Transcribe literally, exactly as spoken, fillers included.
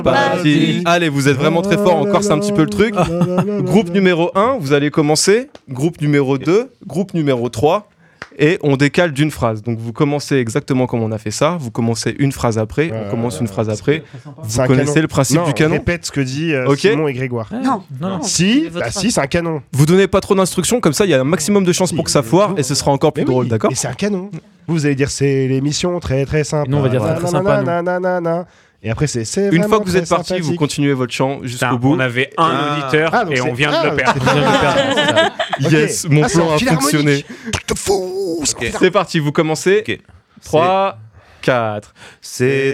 parti. Allez, vous êtes vraiment très fort, on corse un petit peu le truc. Groupe numéro un, vous allez commencer. Groupe numéro deux, groupe numéro trois. Et on décale d'une phrase. Donc vous commencez exactement comme on a fait ça. Vous commencez une phrase après. Euh, on commence une phrase après. Vous connaissez canon. Le principe non, du canon. Répète ce que dit euh, okay. Simon et Grégoire. Ah, non, non, non. Si, bah si, c'est un canon. Vous donnez pas trop d'instructions, comme ça il y a un maximum de chances pour que ça foire et ce sera encore plus mais drôle, oui, d'accord ? Et c'est un canon. Vous allez dire c'est l'émission très très sympa. Nous on va dire très, très sympa. Nanana. Et après, c'est, c'est une fois que vous êtes parti, vous continuez votre chant jusqu'au Putain, bout. On avait un ah. auditeur ah, et on vient ah, de le perdre. Yes, okay. Mon ah, plan a fonctionné. Fou, okay. C'est parti, vous commencez. Okay. trois, quatre. C'est